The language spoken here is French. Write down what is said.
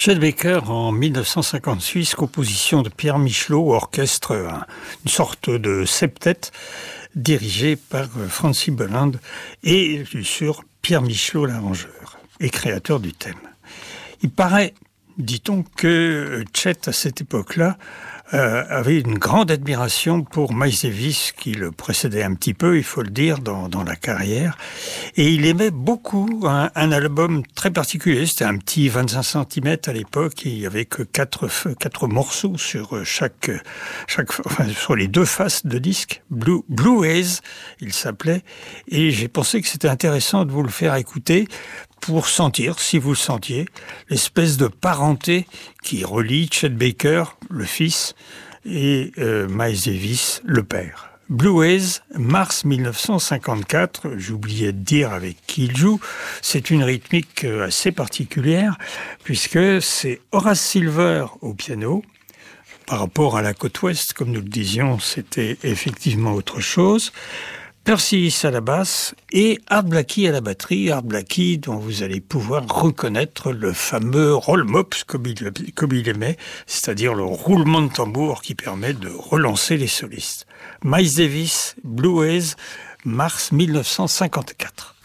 Chet Baker, en 1956, composition de Pierre Michelot, orchestre, une sorte de septet dirigé par Francis Bolland et sur Pierre Michelot, l'arrangeur et créateur du thème. Il paraît, dit-on, que Chet, à cette époque-là, avait une grande admiration pour Miles Davis, qui le précédait un petit peu, il faut le dire, dans la carrière. Et il aimait beaucoup un album très particulier. C'était un petit 25 cm à l'époque. Et il n'y avait que quatre morceaux sur sur les deux faces de disque. Blue Haze, il s'appelait. Et j'ai pensé que c'était intéressant de vous le faire écouter pour sentir, si vous le sentiez, l'espèce de parenté qui relie Chet Baker, le fils, et Miles Davis, le père. Blue Haze, mars 1954, j'oubliais de dire avec qui il joue, c'est une rythmique assez particulière, puisque c'est Horace Silver au piano. Par rapport à la côte ouest, comme nous le disions, c'était effectivement autre chose. Percy Hiss à la basse et Art Blakey à la batterie. Art Blakey dont vous allez pouvoir reconnaître le fameux roll mops comme il aimait, c'est-à-dire le roulement de tambour qui permet de relancer les solistes. Miles Davis, Blue Haze, mars 1954.